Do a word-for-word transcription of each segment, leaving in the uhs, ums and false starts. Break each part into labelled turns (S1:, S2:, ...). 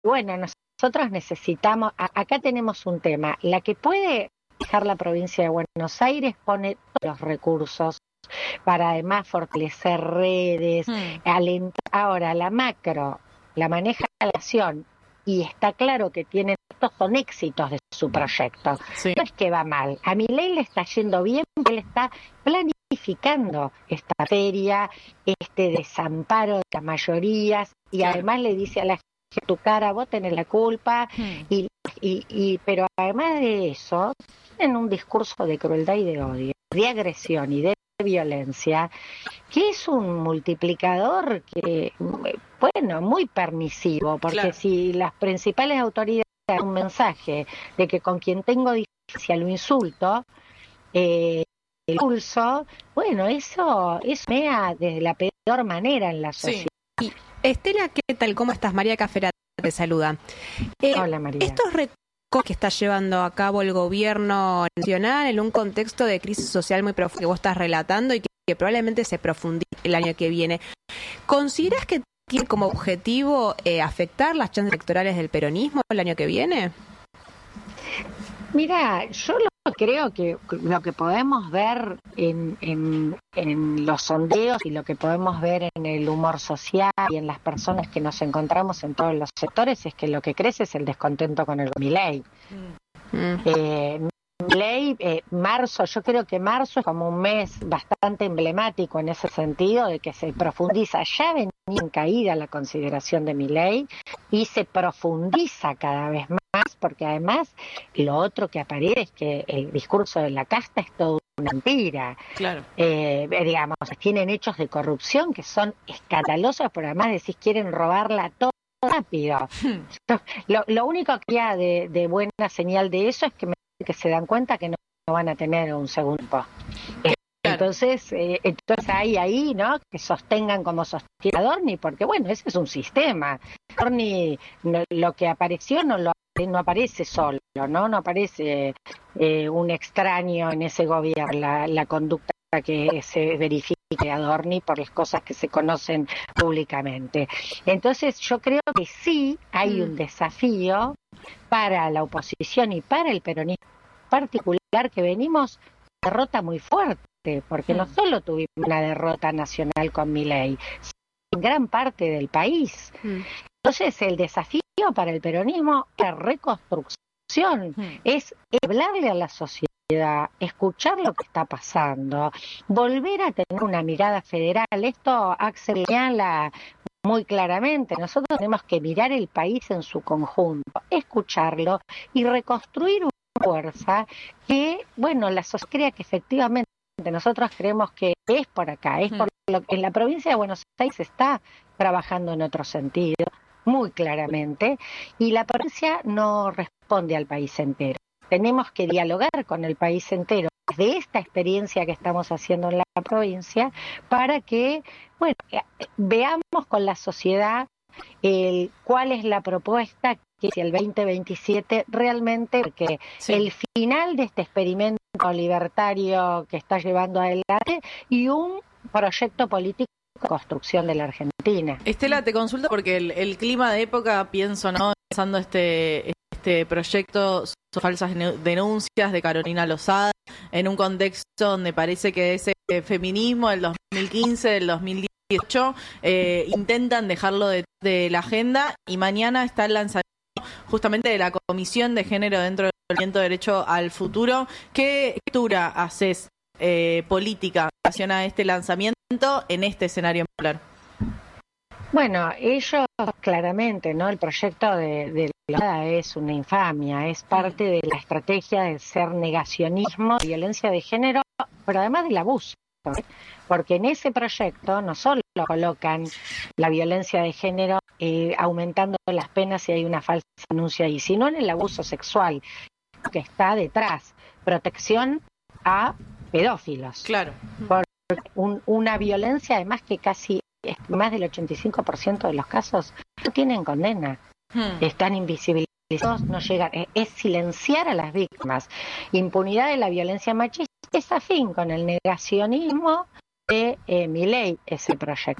S1: bueno, nosotros necesitamos, a, acá tenemos un tema, la que puede dejar la provincia de Buenos Aires pone todos los recursos para además fortalecer redes,
S2: Hmm.
S1: alentar. Ahora, la macro la maneja la nación y está claro que tienen, estos son éxitos de su proyecto.
S2: Sí.
S1: No es que va mal, a Milei le está yendo bien, él está planificando esta feria, este desamparo de las mayorías y
S2: Claro.
S1: además le dice a la gente, tu cara, vos tenés la culpa,
S2: Hmm.
S1: y, y, y pero además de eso, tienen un discurso de crueldad y de odio, de agresión y de violencia, que es un multiplicador que, bueno, muy permisivo, porque
S2: Claro.
S1: si las principales autoridades dan un mensaje de que con quien tengo diferencia lo insulto, eh, el pulso, bueno, eso, eso mea desde la peor manera en la sociedad.
S2: Sí.
S3: Y Estela, ¿qué tal? ¿Cómo estás? María Caferata te saluda. Eh,
S1: Hola, María.
S3: Estos recortes que está llevando a cabo el gobierno nacional en un contexto de crisis social muy profunda que vos estás relatando y que, que probablemente se profundice el año que viene, ¿consideras que tiene como objetivo eh, afectar las chances electorales del peronismo el año que viene?
S1: Mira, yo lo creo que lo que podemos ver en, en, en los sondeos y lo que podemos ver en el humor social y en las personas que nos encontramos en todos los sectores es que lo que crece es el descontento con el Milei.
S3: Mm.
S1: Eh, Milei, eh, marzo, yo creo que marzo es como un mes bastante emblemático en ese sentido, de que se profundiza, ya venía en caída la consideración de Milei y se profundiza cada vez más, porque además lo otro que aparece es que el discurso de la casta es todo una mentira.
S2: Claro.
S1: Eh, digamos, tienen hechos de corrupción que son escandalosos, pero además decís quieren robarla todo rápido. Lo, lo único que hay de, de buena señal de eso es que, me, que se dan cuenta que no, no van a tener un segundo. Eh,
S2: Claro.
S1: Entonces, eh, entonces hay ahí, ¿no? Que sostengan como sostiene a Dorni, porque bueno, ese es un sistema. Dorni, no, lo que apareció no lo no aparece solo, ¿no? No aparece eh, un extraño en ese gobierno, la, la conducta que se verifique a Dorni por las cosas que se conocen públicamente. Entonces yo creo que sí hay un desafío para la oposición y para el peronismo particular, que venimos de derrota muy fuerte, porque no solo tuvimos una derrota nacional con Milei, sino en gran parte del país. Entonces el desafío para el peronismo es la reconstrucción, es hablarle a la sociedad, escuchar lo que está pasando, volver a tener una mirada federal. Esto Axel señala muy claramente, nosotros tenemos que mirar el país en su conjunto, escucharlo y reconstruir una fuerza que, bueno, la sociedad crea que efectivamente nosotros creemos que es por acá, es por lo que en la provincia de Buenos Aires se está trabajando en otro sentido, muy claramente, y la provincia no responde al país entero. Tenemos que dialogar con el país entero de esta experiencia que estamos haciendo en la provincia para que, bueno, veamos con la sociedad el, cuál es la propuesta que si el veinte veintisiete realmente, porque sí. El final de este experimento libertario que está llevando adelante y un proyecto político de construcción de la Argentina.
S2: Estela, te consulto porque el, el clima de época, pienso, ¿no? Pensando este, este proyecto, son falsas denuncias de Carolina Lozada, en un contexto donde parece que ese feminismo del dos mil quince, del dos mil dieciocho, eh, intentan dejarlo de, de la agenda, y mañana está el lanzamiento justamente de la Comisión de Género dentro del Movimiento Derecho al Futuro. ¿Qué lectura haces eh, política en relación a este lanzamiento en este escenario popular?
S1: Bueno, ellos claramente, ¿no? El proyecto de, de la es una infamia, es parte de la estrategia de ser negacionismo, violencia de género, pero además del abuso, ¿eh? Porque en ese proyecto no solo colocan la violencia de género eh, aumentando las penas si hay una falsa denuncia ahí, sino en el abuso sexual que está detrás, protección a pedófilos.
S2: Claro.
S1: Por un, una violencia además que casi más del ochenta y cinco por ciento de los casos no tienen condena, hmm. están invisibilizados, no llegan, es, es silenciar a las víctimas. Impunidad de la violencia machista es afín con el negacionismo de eh, Milei, ese proyecto. El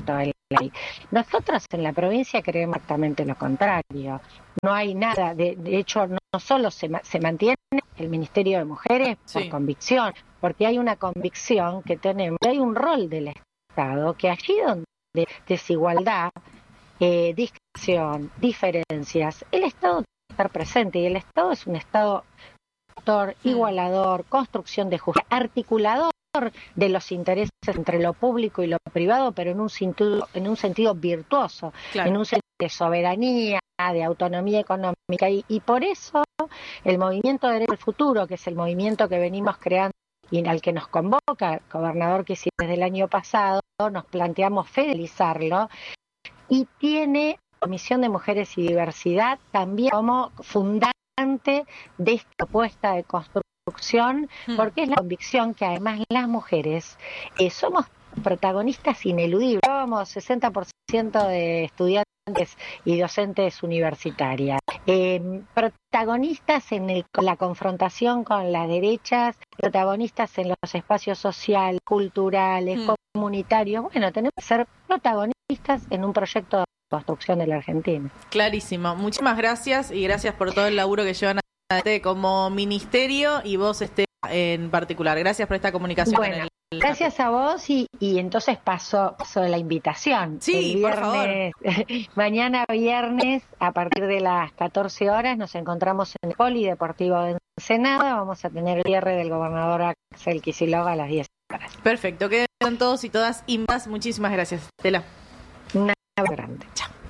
S1: ley. Nosotros en la provincia creemos exactamente lo contrario. No hay nada, de, de hecho no, no solo se, se mantiene el Ministerio de Mujeres por
S2: sí.
S1: convicción, porque hay una convicción que tenemos, hay un rol del Estado que allí donde hay desigualdad, eh, discriminación, diferencias, el Estado tiene que estar presente y el Estado es un Estado igualador, construcción de justicia, articulador de los intereses entre lo público y lo privado, pero en un sentido, en un sentido virtuoso, claro. En un sentido de soberanía, de autonomía económica, y, y por eso el movimiento de Derecho al Futuro, que es el movimiento que venimos creando y al que nos convoca el gobernador, que sí desde el año pasado nos planteamos federalizarlo, y tiene Comisión de Mujeres y Diversidad también como fundante de esta propuesta de construcción, porque es la convicción que además las mujeres eh, somos protagonistas ineludibles. Somos sesenta por ciento de estudiantes y docentes universitarias, eh, protagonistas en el, la confrontación con las derechas, protagonistas en los espacios sociales, culturales, mm. comunitarios. Bueno, tenemos que ser protagonistas en un proyecto de construcción de la Argentina.
S2: Clarísimo. Muchísimas gracias y gracias por todo el laburo que llevan adelante como ministerio y vos, Estela, en particular. Gracias por esta comunicación.
S1: Bueno, en el... gracias a vos y, y entonces paso, paso la invitación.
S2: Sí,
S1: el viernes,
S2: por favor.
S1: Mañana viernes a partir de las catorce horas nos encontramos en el Polideportivo de Ensenada. Vamos a tener el cierre del gobernador Axel Kicillof a las diez horas.
S2: Perfecto. Quedan todos y todas invitadas. Muchísimas gracias, Estela.
S1: Una grande.
S2: Chao.